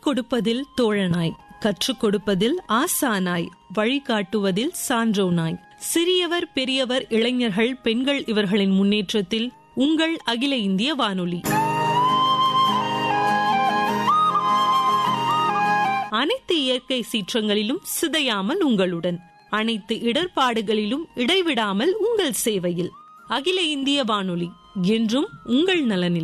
கொடுப்பதில் தோழனாய், கற்றுக் கொடுப்பதில் ஆசானாய், வழிகாட்டுவதில் சான்றோனாய், சிறியவர் பெரியவர் இளைஞர்கள் பெண்கள் இவர்களின் முன்னேற்றத்தில் உங்கள் அகில இந்திய வானொலி. அனைத்து இயற்கை சீற்றங்களிலும் சிதையாமல் உங்களுடன், அனைத்து இடர்பாடுகளிலும் இடைவிடாமல் உங்கள் சேவையில். அகில இந்திய வானொலி என்றும் உங்கள் நலனில்.